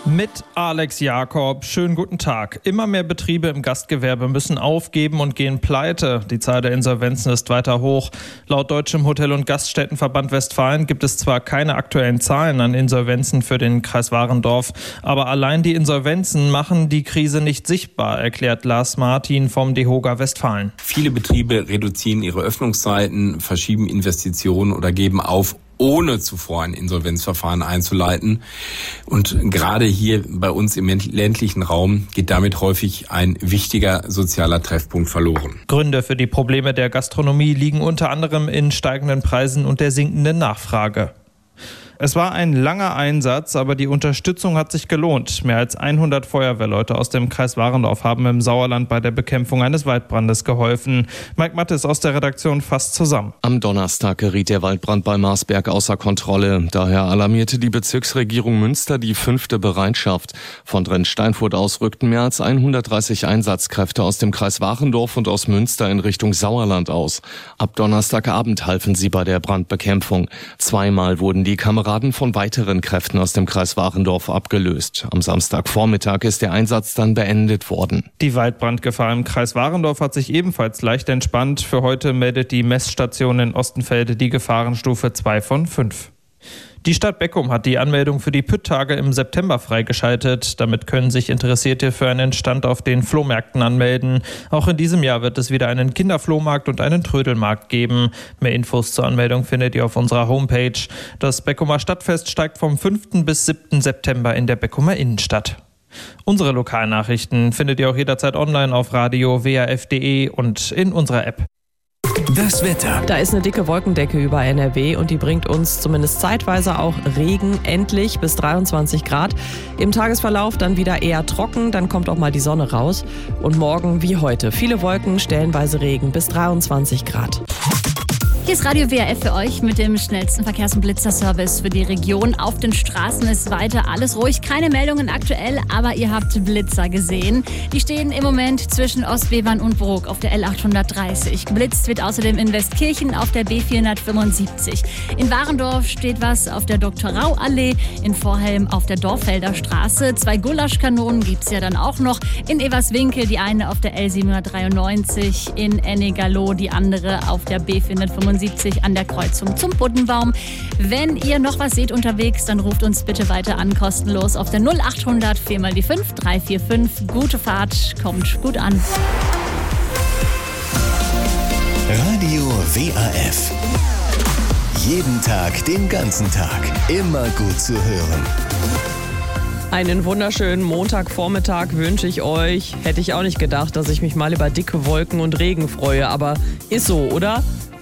Mit Alex Jakob. Schönen guten Tag. Immer mehr Betriebe im Gastgewerbe müssen aufgeben und gehen pleite. Die Zahl der Insolvenzen ist weiter hoch. Laut Deutschem Hotel- und Gaststättenverband Westfalen gibt es zwar keine aktuellen Zahlen an Insolvenzen für den Kreis Warendorf, aber allein die Insolvenzen machen die Krise nicht sichtbar, erklärt Lars Martin vom DEHOGA Westfalen. Viele Betriebe reduzieren ihre Öffnungszeiten, verschieben Investitionen oder geben auf, ohne zuvor ein Insolvenzverfahren einzuleiten. Und gerade hier bei uns im ländlichen Raum geht damit häufig ein wichtiger sozialer Treffpunkt verloren. Gründe für die Probleme der Gastronomie liegen unter anderem in steigenden Preisen und der sinkenden Nachfrage. Es war ein langer Einsatz, aber die Unterstützung hat sich gelohnt. Mehr als 100 Feuerwehrleute aus dem Kreis Warendorf haben im Sauerland bei der Bekämpfung eines Waldbrandes geholfen. Mike Mattes aus der Redaktion fasst zusammen. Am Donnerstag geriet der Waldbrand bei Marsberg außer Kontrolle. Daher alarmierte die Bezirksregierung Münster die 5. Bereitschaft. Von Drenn-Steinfurt aus rückten mehr als 130 Einsatzkräfte aus dem Kreis Warendorf und aus Münster in Richtung Sauerland aus. Ab Donnerstagabend halfen sie bei der Brandbekämpfung. Zweimal wurden die Kameraden von weiteren Kräften aus dem Kreis Warendorf abgelöst. Am Samstagvormittag ist der Einsatz dann beendet worden. Die Waldbrandgefahr im Kreis Warendorf hat sich ebenfalls leicht entspannt. Für heute meldet die Messstation in Ostenfelde die Gefahrenstufe 2 von 5. Die Stadt Beckum hat die Anmeldung für die Pütt-Tage im September freigeschaltet. Damit können sich Interessierte für einen Stand auf den Flohmärkten anmelden. Auch in diesem Jahr wird es wieder einen Kinderflohmarkt und einen Trödelmarkt geben. Mehr Infos zur Anmeldung findet ihr auf unserer Homepage. Das Beckumer Stadtfest steigt vom 5. bis 7. September in der Beckumer Innenstadt. Unsere Lokalnachrichten findet ihr auch jederzeit online auf radio WRF.de und in unserer App. Das Wetter. Da ist eine dicke Wolkendecke über NRW und die bringt uns zumindest zeitweise auch Regen, endlich bis 23 Grad. Im Tagesverlauf dann wieder eher trocken, dann kommt auch mal die Sonne raus. Und morgen wie heute viele Wolken, stellenweise Regen bis 23 Grad. Hier ist Radio WRF für euch mit dem schnellsten Verkehrs- und Blitzerservice für die Region. Auf den Straßen ist weiter alles ruhig, keine Meldungen aktuell, aber ihr habt Blitzer gesehen. Die stehen im Moment zwischen Ostbevern und Brok auf der L830. Geblitzt wird außerdem in Westkirchen auf der B475. In Warendorf steht was auf der Dr.-Rau-Allee, in Vorhelm auf der Dorfelder Straße. 2 Gulaschkanonen gibt's ja dann auch noch. In Everswinkel die eine auf der L793, in Ennegerloh die andere auf der B475. An der Kreuzung zum Buddenbaum. Wenn ihr noch was seht unterwegs, dann ruft uns bitte weiter an, kostenlos auf der 0800 4 mal die 5 345. Gute Fahrt, kommt gut an. Radio WRF. Jeden Tag, den ganzen Tag. Immer gut zu hören. Einen wunderschönen Montagvormittag wünsche ich euch. Hätte ich auch nicht gedacht, dass ich mich mal über dicke Wolken und Regen freue, aber ist so, oder?